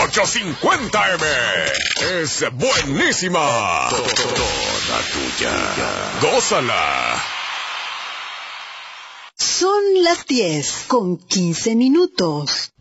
850M. Es buenísima. Toda tuya. Gózala. Son las 10:15.